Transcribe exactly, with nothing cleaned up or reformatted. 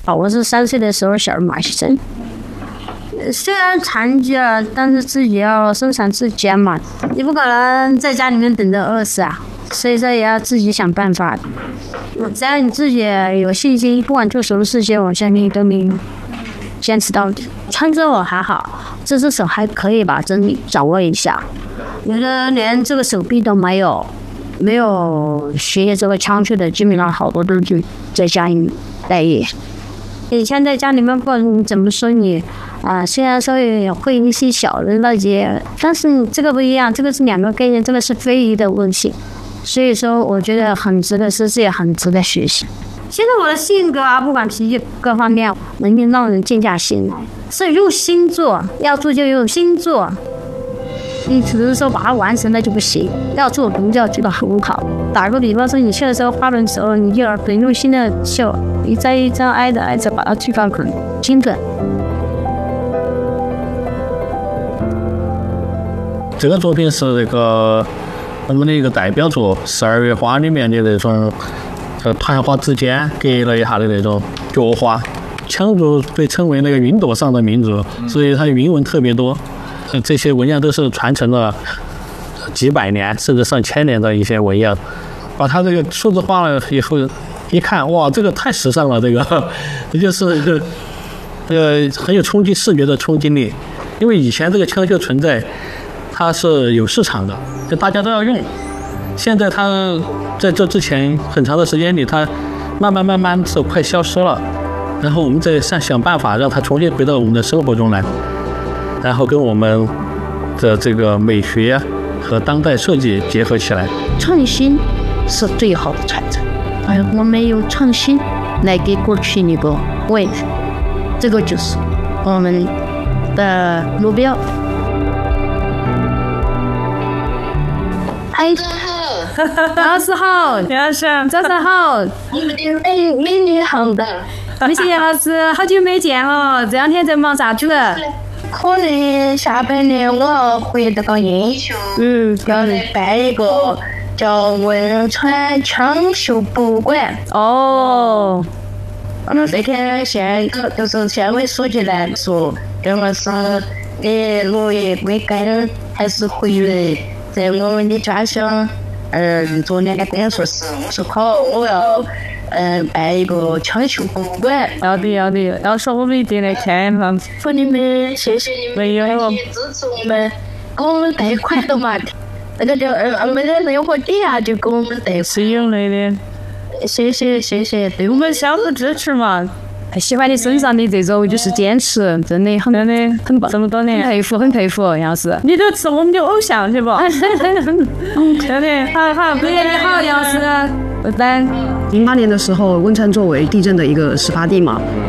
啊，我是三岁的时候小儿麻痹症。虽然残疾了，但是自己要生产自坚嘛，你不可能在家里面等着饿死啊，所以说也要自己想办法。只要你自己有信心，不管做什么事情，我相信都能坚持到底。唱歌我还好，这只手还可以吧，真掌握一下。有的连这个手臂都没有，没有学这个腔去的，基本上好多都是在家里待业。以前在家里面，不管你怎么说你啊、呃，虽然说也会一些小的那些，但是你这个不一样，这个是两个概念，这个是非遗的问题。所以说，我觉得很值得学习，也很值得学习。现在我的性格啊，不管脾气各方面，能够让人静下心来，所以用心做，要做就用心做。你只是说把它完成了就不行，要做比较做得很好。打个比方说，你绣的时候花轮的时候，你就要很用心的绣，一张一张挨着挨着把它去放很精准。 这个作品是那个我们的一个代表作，《十二月花》里面的那种呃团花之间隔了一下的那种脚花。羌族被称为那个云朵上的民族，所以它云纹特别多。这些纹样都是传承了几百年甚至上千年的一些纹样，把它这个数字化了以后，一看，哇，这个太时尚了，这个这就是呃很有冲击视觉的冲击力。因为以前这个羌绣存在，它是有市场的，就大家都要用。现在它在这之前很长的时间里，它慢慢慢慢是快消失了，然后我们再想想办法让它重新回到我们的生活中来。然后跟我们的这个美学和当代设计结合起来， 创新是最好的传承。哎，我们用创新来给过去那个位置，这个就是我们的目标。哎，老师好， 老师， 早上好， 你们的美美女好的。 谢谢老师，好久没见了，这两天在忙啥去了？ 可能下半年我要回这个英雄， 嗯， 要来办一个叫汶川羌绣博物馆。 哦， 那天县就是县委书记来说，这个是你落叶归根，还是回来在我们的家乡，嗯，做两个点说是我说好，我要。嗯，办一个羌绣博物馆。 要的要的，要说我们一定来看一下。 说你们，谢谢你们没有支持我们，给我们贷款的嘛。那个叫呃没得任何抵押就给我们贷款。 是有类的。 谢谢谢谢，对我们相互支持嘛。喜欢你身上的这种就是坚持，真的很真的很棒，这么多年很佩服很佩服，杨老师。你都是我们的偶像是不？真的，好好，谢谢你好，杨老师。拜拜。 零八年的时候，汶川作为地震的一个始发地嘛，